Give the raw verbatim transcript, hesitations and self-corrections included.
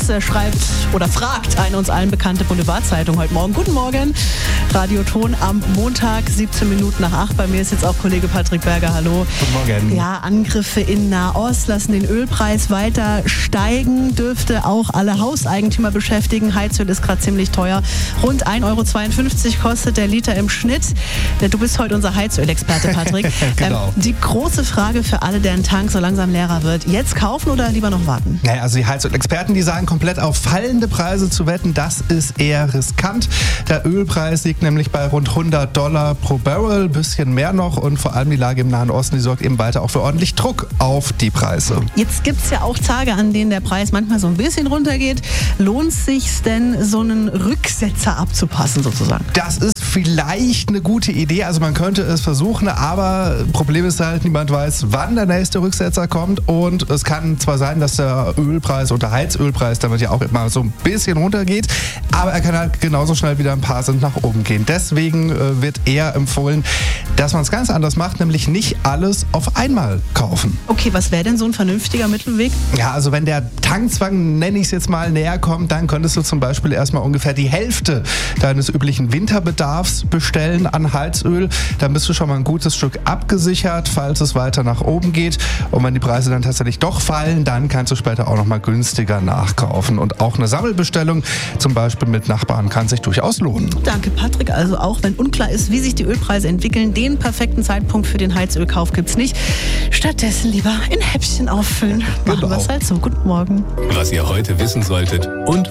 Das äh, schreibt oder fragt eine uns allen bekannte Boulevardzeitung heute Morgen. Guten Morgen, Radioton am Montag, siebzehn Minuten nach acht. Bei mir ist jetzt auch Kollege Patrick Berger. Hallo. Guten Morgen. Ja, Angriffe in Nahost lassen den Ölpreis weiter steigen, dürfte auch alle Hauseigentümer beschäftigen. Heizöl ist gerade ziemlich teuer. Rund ein Euro zweiundfünfzig kostet der Liter im Schnitt. Du bist heute unser Heizölexperte, Patrick. Genau. Ähm, die große Frage für alle, deren Tank so langsam leerer wird. Jetzt kaufen oder lieber noch warten? Naja, also die Heizölexperten, die sagen, komplett auf fallende Preise zu wetten, das ist eher riskant. Der Ölpreis liegt nämlich bei rund hundert Dollar pro Barrel, bisschen mehr noch. Und vor allem die Lage im Nahen Osten, die sorgt eben weiter auch für ordentlich Druck auf die Preise. Jetzt gibt es ja auch Tage, an denen der Preis manchmal so ein bisschen runtergeht. Lohnt es sich denn, so einen Rücksetzer abzupassen sozusagen? Das ist vielleicht eine gute Idee, also man könnte es versuchen, aber Problem ist halt, niemand weiß, wann der nächste Rücksetzer kommt und es kann zwar sein, dass der Ölpreis oder der Heizölpreis damit ja auch immer so ein bisschen runtergeht, aber er kann halt genauso schnell wieder ein paar Cent nach oben gehen. Deswegen äh, wird eher empfohlen, dass man es ganz anders macht, nämlich nicht alles auf einmal kaufen. Okay, was wäre denn so ein vernünftiger Mittelweg? Ja, also wenn der Tankzwang, nenne ich es jetzt mal, näher kommt, dann könntest du zum Beispiel erstmal ungefähr die Hälfte deines üblichen Winterbedarfs bestellen an Heizöl. Dann bist du schon mal ein gutes Stück abgesichert, falls es weiter nach oben geht. Und wenn die Preise dann tatsächlich doch fallen, dann kannst du später auch noch mal günstiger nachkaufen. Und auch eine Sammelbestellung, zum Beispiel mit Nachbarn, kann sich durchaus lohnen. Danke, Patrick. Also auch wenn unklar ist, wie sich die Ölpreise entwickeln, den perfekten Zeitpunkt für den Heizölkauf gibt's nicht. Stattdessen lieber in Häppchen auffüllen. Machen Genau. wir es halt so. Guten Morgen. Was ihr heute wissen solltet und